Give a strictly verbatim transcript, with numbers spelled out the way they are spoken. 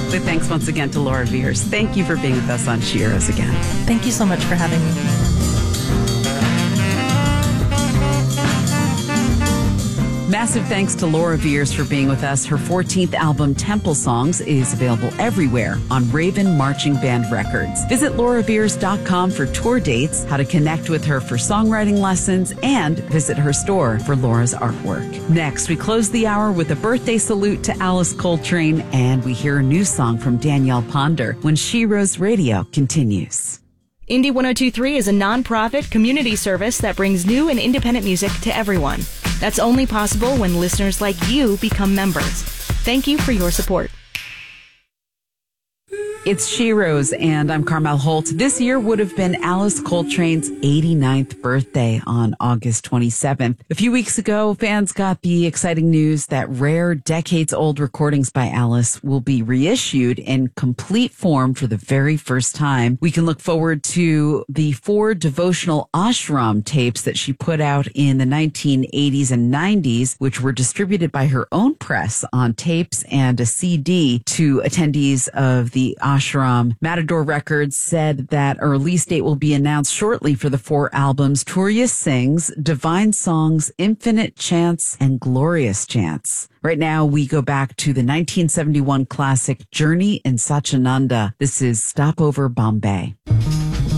But thanks once again to Laura Veirs. Thank you for being with us on She Heroes again. Thank you so much for having me. Massive thanks to Laura Veirs for being with us. Her fourteenth album, Temple Songs, is available everywhere on Raven Marching Band Records. Visit laura veirs dot com for tour dates, how to connect with her for songwriting lessons, and visit her store for Laura's artwork. Next, we close the hour with a birthday salute to Alice Coltrane, and we hear a new song from Danielle Ponder when She Rose Radio continues. Indie one oh two point three is a nonprofit community service that brings new and independent music to everyone. That's only possible when listeners like you become members. Thank you for your support. It's She Rose, and I'm Carmel Holt. This year would have been Alice Coltrane's eighty-ninth birthday on August twenty-seventh. A few weeks ago, fans got the exciting news that rare decades-old recordings by Alice will be reissued in complete form for the very first time. We can look forward to the four devotional ashram tapes that she put out in the nineteen eighties and nineties, which were distributed by her own press on tapes and a C D to attendees of the ashram. Matador Records said that a release date will be announced shortly for the four albums: Turiya Sings, Divine Songs, Infinite Chants, and Glorious Chants. Right now, we go back to the nineteen seventy-one classic Journey in Satchidananda. This is Stopover Bombay.